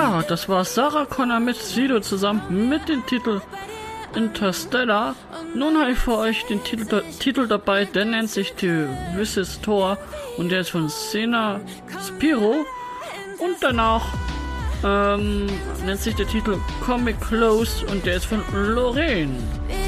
Ja, das war Sarah Connor mit Sido zusammen mit dem Titel Interstellar. Nun habe ich für euch den Titel dabei, der nennt sich The Vicious Tor und der ist von Sena Spiro. Und danach nennt sich der Titel Comic Close und der ist von Lorraine.